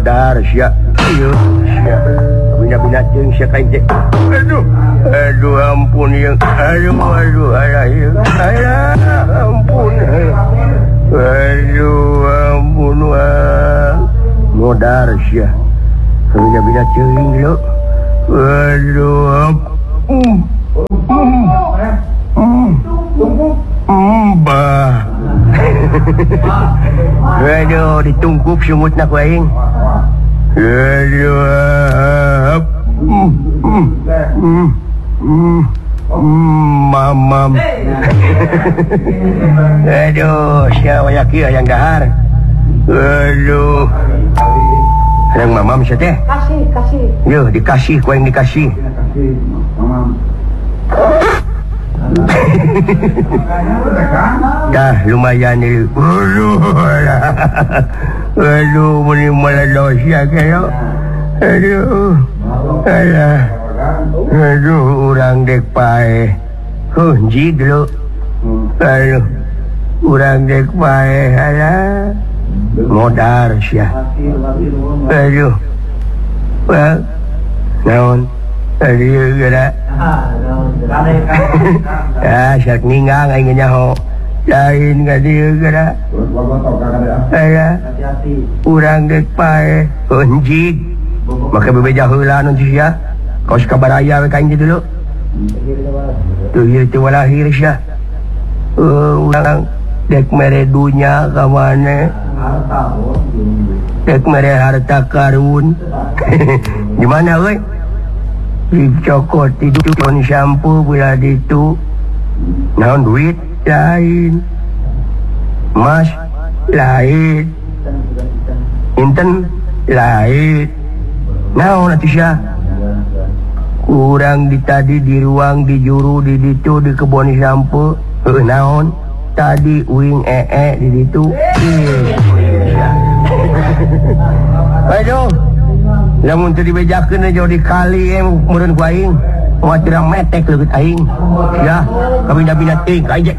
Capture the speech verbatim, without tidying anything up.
modar sia ieu sia bina-bina teuing sia kain teh aduh aduh ampun yang aduh aduh aduh aduh ampun aduh ampun wah modar sia bina-bina teuing lo aduh ampun Mbah. Aduh, ditungkup sungut nak waing. Aduh. Mamam. Aduh, siapa yakin yang dahar. Aduh. Yang mamam siapa teh? Kasih, kasih. Yo, dikasih, kau yang dikasih. Kasih, mamam. Dah lumayan ni. Aduh. Aduh, muni malah dosa kaya. Aduh. Alah. Aduh, orang dek pae. Huh, jig lo. Aduh. Orang dek pae. Alah. Modar sia. Aduh. Wah. Naon? Aduh, gerak. Ya, syak ninggang aing nyaho. Lain ka dieu geura. Aya. Urang geus pae onjig. Maka bebeja heula nu sia. Kaos kabaraya we ka aing dulu. Tuh ieu teh walahir sia. Uh, urang dek mere dunya ka mane. Dek mere harta karun. Di mana euy? Dicokot tidur on shampoo bila ditu naon duit lain mas lain inten lain naon atuh sia kurang di tadi di ruang di juru di ditu di kebon shampoo heuh naon tadi uing ee di ditu aduh lamun teu dibejakeun jauh di kali em meureun ku aing moal tirang metek leukeut aing ya kabina-bina teuing ka aing